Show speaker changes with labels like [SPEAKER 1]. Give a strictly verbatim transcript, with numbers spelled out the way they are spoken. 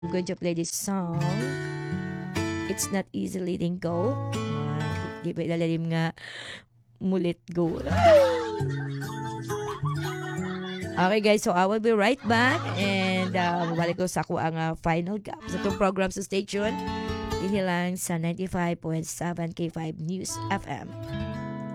[SPEAKER 1] I'm going to play this song. It's not easy letting go. Uh, di ba ilalalim nga mulit go. Okay guys, so I will be right back and uh, mabalik ko sa ako ang uh, final gap sa itong program sa station. Hindi lang sa ninety-five point seven K five News F M.